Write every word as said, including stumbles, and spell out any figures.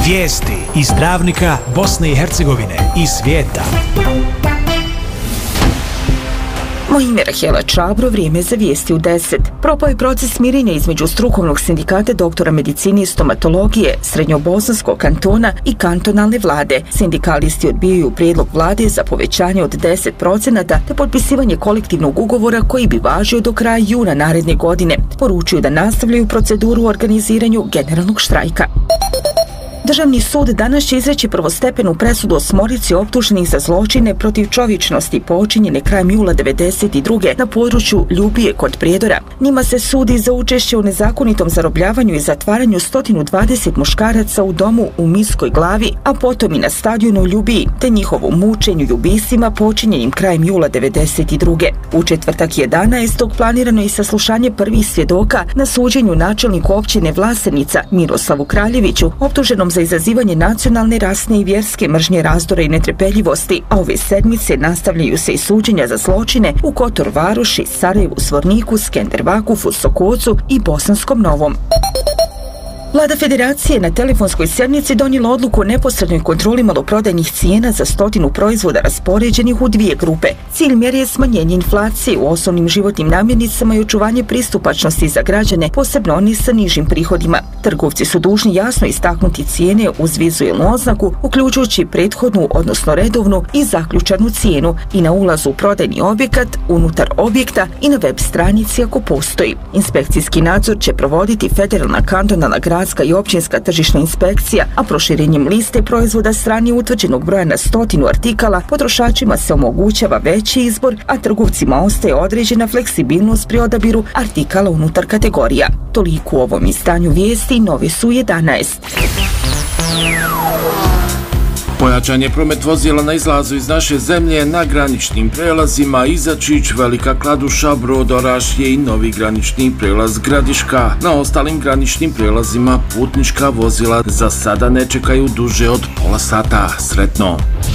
Vijesti iz Dravnika, Bosne i Hercegovine i svijeta. Moje ime je Rahela Čabro, vrijeme za vijesti u deset. Propao je proces mirenja između strukovnog sindikata doktora medicine i stomatologije, Srednjobosanskog kantona i kantonalne vlade. Sindikalisti odbijaju prijedlog vlade za povećanje od deset procenata te potpisivanje kolektivnog ugovora koji bi važio do kraja juna naredne godine. Poručuju da nastavljaju proceduru u organiziranju generalnog štrajka. Državni sud danas će izreći prvostepenu presudu osmorici optuženih za zločine protiv čovječnosti počinjene krajem jula devedeset druge na području Ljubije kod Prijedora. Njima se sudi za učešće u nezakonitom zarobljavanju i zatvaranju sto dvadeset muškaraca u domu u Miskoj Glavi, a potom i na stadionu u Ljubiji, te njihovom mučenju i ubistvima počinjenim krajem jula devedeset druge. U četvrtak jedanaestog planirano je i saslušanje prvih svjedoka na suđenju načelniku općine Vlasenica Miroslavu Kraljeviću, optuženom za izazivanje nacionalne, rasne i vjerske mržnje, razdora i netrpeljivosti, a ove sedmice nastavljaju se i suđenja za zločine u Kotor Varoši, Sarajevu, Zvorniku, Skendervakufu, Sokocu i Bosanskom Novom. Vlada Federacije na telefonskoj sjednici donijela odluku o neposrednoj kontroli maloprodajnih cijena za stotinu proizvoda raspoređenih u dvije grupe. Cilj mjere je smanjenje inflacije u osnovnim životnim namirnicama i očuvanje pristupačnosti za građane, posebno oni sa nižim prihodima. Trgovci su dužni jasno istaknuti cijene uz vizualnu oznaku, uključujući prethodnu, odnosno redovnu i zaključanu cijenu, i na ulazu u prodajni objekat, unutar objekta i na web stranici ako postoji. Inspekcijski nadzor će provoditi federalna, kantonalna, gradska i općinska tržišna inspekcija, a proširenjem liste proizvoda s ranije utvrđenog broja na stotinu artikala potrošačima se omogućava veći izbor, a trgovcima ostaje određena fleksibilnost pri odabiru artikala unutar kategorija. Toliko u ovom izdanju vijesti, nove su jedanaest. Pojačan je promet vozila na izlazu iz naše zemlje na graničnim prelazima Izačić, Velika Kladuša, Brod, Orašje i novi granični prelaz Gradiška. Na ostalim graničnim prelazima putnička vozila za sada ne čekaju duže od pola sata. Sretno!